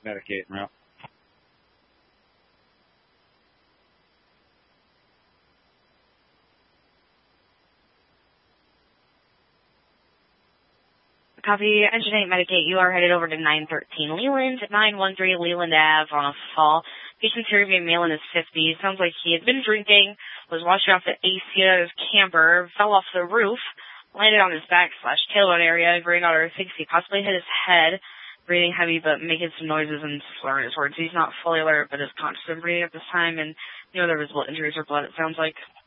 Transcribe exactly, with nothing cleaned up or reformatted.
medicate him out. Copy, Engine eight Medicate, you are headed over to nine thirteen Leland, nine one three Leland Ave on a fall. Patient's here being male in his fifties. Sounds like he had been drinking, was washing off the A C of his camper, fell off the roof, landed on his back slash tailbone area. Granddaughter thinks he possibly hit his head, breathing heavy but making some noises and slurring his words. He's not fully alert but is conscious of breathing at this time, and no other visible injuries or blood, it sounds like.